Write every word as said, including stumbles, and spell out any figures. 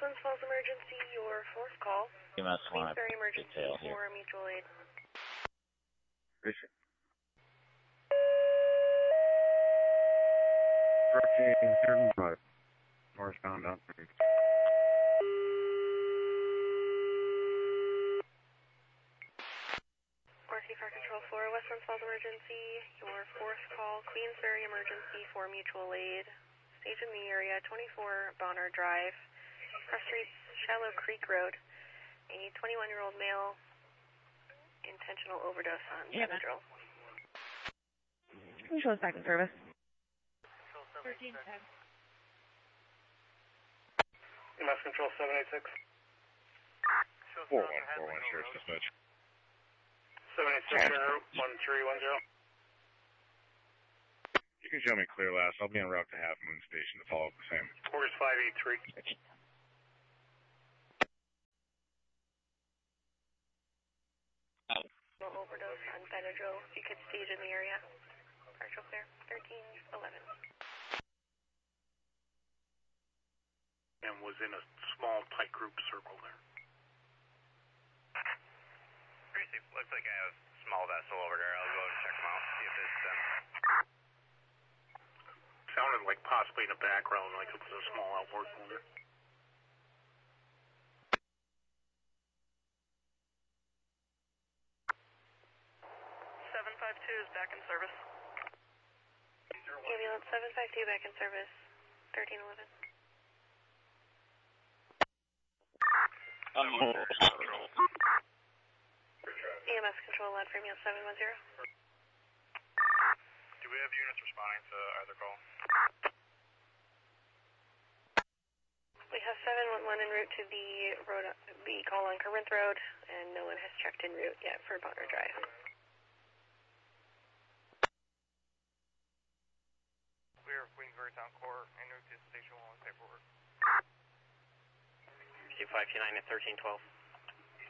Westlands Falls emergency, your fourth call. E M S line Queensbury emergency detail here. for mutual aid. Appreciate it. thirteen five. Northbound down. R T Fire Control four, Westlands Falls emergency, your fourth call. Queensbury emergency for mutual aid. Stage in the area, twenty-four Bonner Drive. Cross Streets, Shallow Creek Road. A twenty-one-year-old male, intentional overdose on Yeah, Benadryl. Can you show us back in service? thirteen ten. E M S Control seven eight six. four one four one, Sheriff's Dispatch. seven eight six, one three one zero. You can show me clear last. I'll be en route to Half Moon Station to follow up the same. Orders five eight three. Overdose on Benadryl. If you could stage in the area. Partial clear. thirteen eleven. And was in a small, tight group circle there. Pretty looks like I have a small vessel over there. I'll go and check them out, see if it's them. Sounded like possibly in the background, like it was a small outboard motor. seven five two is back in service. Ambulance seven five two back in service. thirteen eleven. Um, E M S control loud for ambulance seven one zero. Do we have units responding to either call? We have seven one one en route to the road, the call on Corinth Road, and no one has checked en route yet for Bonner Drive. We are Queensbury Town Core en route to station one with paperwork. C five two nine at thirteen twelve.